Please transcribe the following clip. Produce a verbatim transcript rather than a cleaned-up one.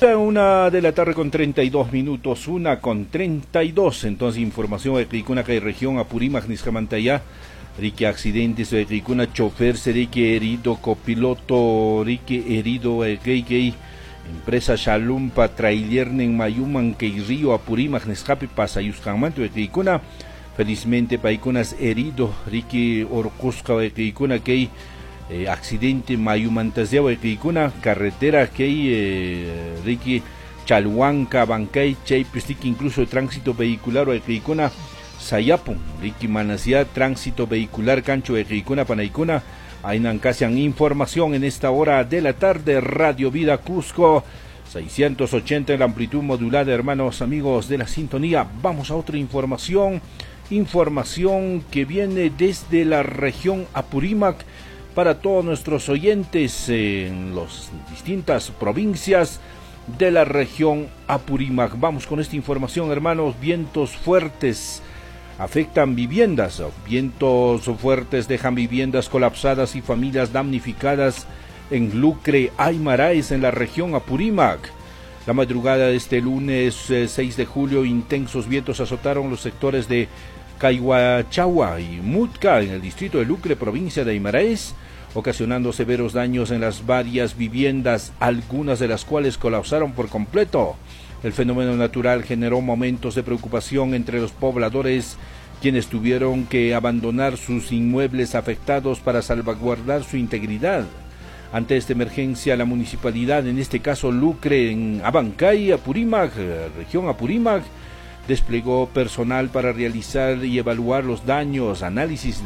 Una de la tarde con treinta y dos minutos, una con treinta y dos. Entonces, información de Ricuna, que hay región Apurímac, Niscamantayá, Rique accidentes de Ricuna, chofer, Rique herido, copiloto, Rique herido, Rique, empresa Shalumpa, trailiernen Mayuman, que Río Apurímac, Niscapi, Pasayuscanmanto de Ricuna, felizmente Paicunas herido, Rique Orcusca de Ricuna, que Eh, accidente Mayumantaseo de Ricuna, carretera que hay eh, Ricky Chalhuanca, Bancay, Chaypistic, incluso el tránsito vehicular de Ricuna, Sayapun, Ricky Manasia, tránsito vehicular Cancho de Ricuna, Panaicuna, Ainancasian, información en esta hora de la tarde, Radio Vida Cusco, seiscientos ochenta en la amplitud modulada, hermanos, amigos de la sintonía. Vamos a otra información, información que viene desde la región Apurímac, para todos nuestros oyentes en las distintas provincias de la región Apurímac. Vamos con esta información, hermanos. Vientos fuertes afectan viviendas. Vientos fuertes dejan viviendas colapsadas y familias damnificadas en Lucre, Aymaraes, en la región Apurímac. La madrugada de este lunes eh, seis de julio, intensos vientos azotaron los sectores de Caihuachagua y Mutca en el distrito de Lucre, provincia de Aymaraes, ocasionando severos daños en las varias viviendas, algunas de las cuales colapsaron por completo. El fenómeno natural generó momentos de preocupación entre los pobladores, quienes tuvieron que abandonar sus inmuebles afectados para salvaguardar su integridad. Ante esta emergencia, la municipalidad, en este caso Lucre, en Abancay, Apurímac, región Apurímac, desplegó personal para realizar y evaluar los daños, análisis de